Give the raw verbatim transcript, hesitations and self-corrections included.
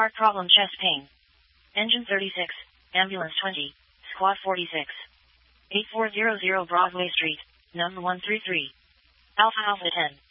Heart problem, chest pain. Engine thirty-six, ambulance twenty, squad forty-six. eighty-four hundred Broadway Street, number one thirty-three. Alpha Alpha ten.